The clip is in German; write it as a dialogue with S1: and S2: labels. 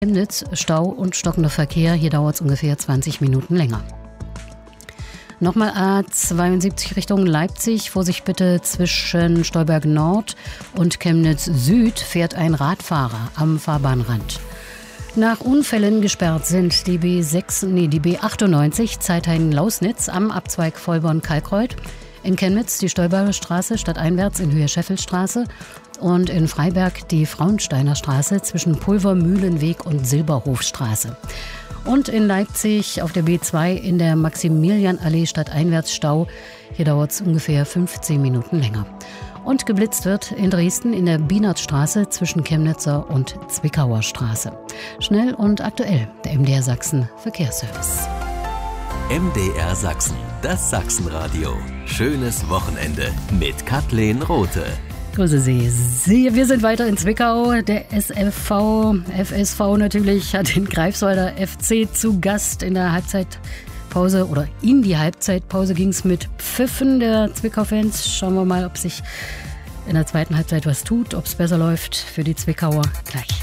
S1: Chemnitz, Stau und stockender Verkehr. Hier dauert es ungefähr 20 Minuten länger. Nochmal A72 Richtung Leipzig. Vorsicht bitte, zwischen Stolberg Nord und Chemnitz Süd fährt ein Radfahrer am Fahrbahnrand. Nach Unfällen gesperrt sind die B98 Zeithain-Lausnitz am Abzweig Vollborn-Kalkreuth. In Chemnitz die Stolberger Straße stadteinwärts in Höhe Scheffelstraße. Und in Freiberg die Frauensteiner Straße zwischen Pulvermühlenweg und Silberhofstraße. Und in Leipzig auf der B2 in der Maximilianallee stadteinwärts Stau. Hier dauert es ungefähr 15 Minuten länger. Und geblitzt wird in Dresden in der Bienertstraße zwischen Chemnitzer und Zwickauer Straße. Schnell und aktuell, der MDR Sachsen Verkehrsservice.
S2: MDR Sachsen, das Sachsenradio. Schönes Wochenende mit Kathleen Rothe.
S1: Grüße Sie. Wir sind weiter in Zwickau. Der FSV natürlich hat den Greifswalder FC zu Gast in der Halbzeitpause oder in die Halbzeitpause ging es mit Pfiffen der Zwickau-Fans. Schauen wir mal, ob sich in der zweiten Halbzeit was tut, ob es besser läuft für die Zwickauer. Gleich.